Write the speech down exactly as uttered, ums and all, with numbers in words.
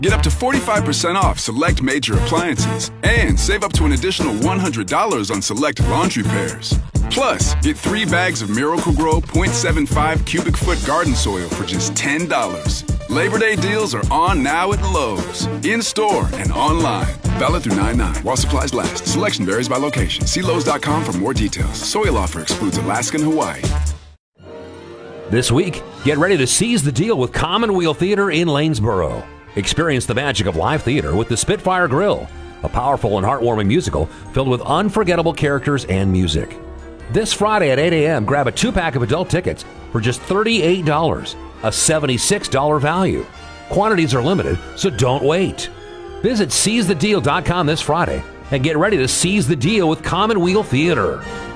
Get up to forty-five percent off select major appliances and save up to an additional one hundred dollars on select laundry pairs. Plus, get three bags of Miracle-Gro point seven five cubic foot garden soil for just ten dollars. Labor Day deals are on now at Lowe's, in-store and online. Valid through nine nine while supplies last. Selection varies by location. See Lowe's dot com for more details. Soil offer excludes Alaska and Hawaii. This week, get ready to seize the deal with Commonweal Theater in Lanesboro. Experience the magic of live theater with the Spitfire Grill, a powerful and heartwarming musical filled with unforgettable characters and music. This Friday at eight a.m., grab a two-pack of adult tickets for just thirty-eight dollars, a seventy-six dollars value. Quantities are limited, so don't wait. Visit seize the deal dot com this Friday and get ready to seize the deal with Commonweal Theater.